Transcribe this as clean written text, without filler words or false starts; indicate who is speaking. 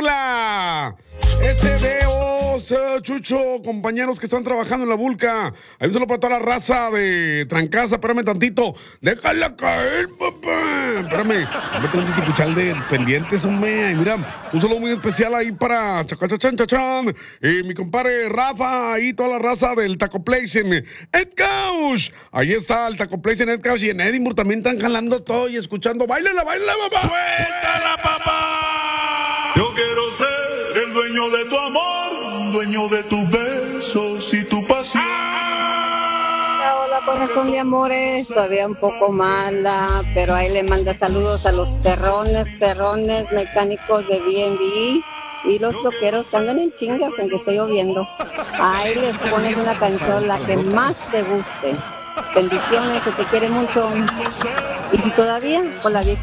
Speaker 1: Puebla. Chucho, compañeros que están trabajando en la Vulca. Ahí un saludo para toda la raza de Trancaza. Espérame tantito. Déjala caer, papá. Espérame. Me tengo un ticuchal de pendientes, hombre. Y mira, un saludo muy especial ahí para Chacachachan, Chachan. Y mi compadre Rafa. Ahí toda la raza del Taco Place en Ed Couch. Ahí está el Taco Place en Ed Couch. Y en Edinburgh también están jalando todo y escuchando. ¡Báilala, papá!
Speaker 2: ¡Suéltala, papá! Yo quiero ser el dueño de tu amor, dueño de tus besos y tu pasión.
Speaker 3: Hola, corazón de amores, todavía un poco mala, pero ahí le manda saludos a los perrones mecánicos de B&B y los loqueros que andan en chingas aunque esté lloviendo. Ahí les pones una canción, la que más te guste. Bendiciones, que te quiere mucho. Y si todavía, con la vieja